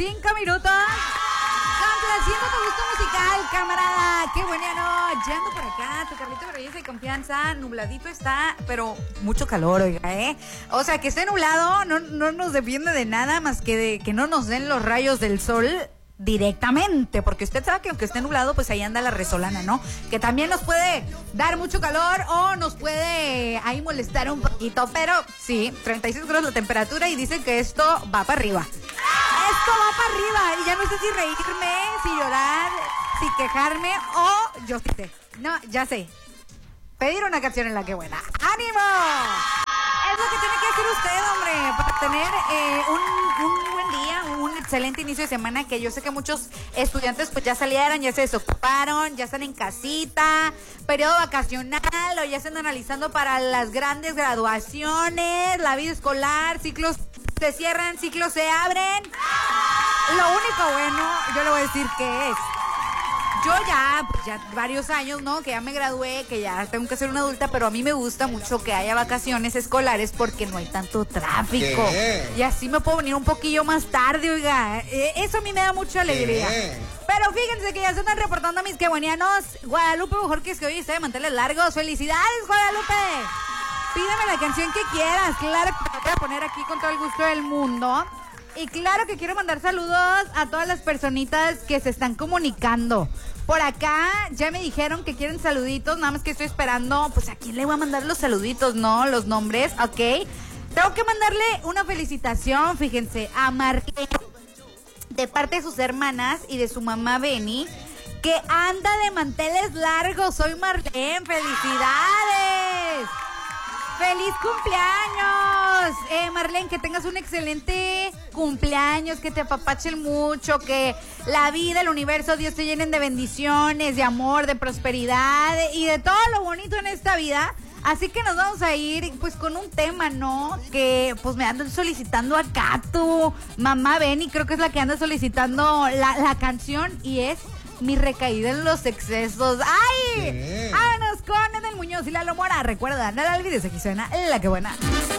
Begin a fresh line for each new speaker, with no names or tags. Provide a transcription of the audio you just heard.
5 minutos. Complaciendo tu gusto musical, camarada. Qué buena, ¿no? Ya ando por acá, tu carrito de belleza y confianza. Nubladito está, pero mucho calor, oiga, ¿eh? O sea, que esté nublado no nos depende de nada más que de que no nos den los rayos del sol directamente, porque usted sabe que aunque esté nublado, pues ahí anda la resolana, ¿no? Que también nos puede dar mucho calor o nos puede ahí molestar un poquito, pero sí, 36 grados la temperatura y dicen que esto va para arriba. Esto va para arriba y ya no sé si reírme, si llorar, si quejarme o yo sé. No, ya sé. Pedir una canción en la que buena. ¡Ánimo! Es lo que tiene que hacer usted, hombre, para tener un buen día, un excelente inicio de semana, que yo sé que muchos estudiantes pues ya salieron, ya se desocuparon, ya están en casita, periodo vacacional, o ya están analizando para las grandes graduaciones, la vida escolar, ciclos se cierran, ciclos se abren. Lo único bueno, yo le voy a decir que es, yo ya varios años, ¿no? Que ya me gradué, que ya tengo que ser una adulta, pero a mí me gusta mucho que haya vacaciones escolares porque no hay tanto tráfico. ¿Qué? Y así me puedo venir un poquillo más tarde, oiga. Eso a mí me da mucha alegría. ¿Qué? Pero fíjense que ya se están reportando mis quebuenianos. Guadalupe, mejor que es que hoy está de manteles largos. ¡Felicidades, Guadalupe! Pídeme la canción que quieras. Claro que te voy a poner aquí con todo el gusto del mundo. Y claro que quiero mandar saludos a todas las personitas que se están comunicando. Por acá ya me dijeron que quieren saluditos, nada más que estoy esperando, pues a quién le voy a mandar los saluditos, ¿no? Los nombres, ¿ok? Tengo que mandarle una felicitación, fíjense, a Marlene, de parte de sus hermanas y de su mamá Benny, que anda de manteles largos. Soy Marlene, ¡felicidades! ¡Feliz cumpleaños! Marlene, que tengas un excelente cumpleaños, que te apapachen mucho, que la vida, el universo, Dios te llenen de bendiciones, de amor, de prosperidad y de todo lo bonito en esta vida. Así que nos vamos a ir pues con un tema, ¿no? Que pues me andan solicitando acá tu mamá Benny, creo que es la que anda solicitando la canción y es Mi recaída en los excesos. ¡Ay! ¡Vámonos con Edel Muñoz y Lalo Mora! Recuerda, no la olvides, aquí suena La Que Buena.